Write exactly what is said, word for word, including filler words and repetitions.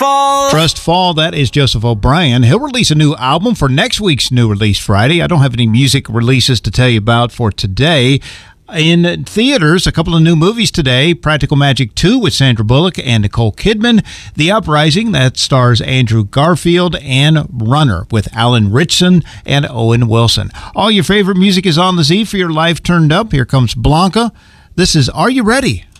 fall. Trust Fall, that is Joseph O'Brien. He'll release a new album for next week's New Release Friday. I don't have any music releases to tell you about for today. In theaters, a couple of new movies today. Practical Magic two with Sandra Bullock and Nicole Kidman. The Uprising, that stars Andrew Garfield. And Runner with Alan Ritchson and Owen Wilson. All your favorite music is on the Z for your life turned up. Here comes Blanca. This is Are You Ready?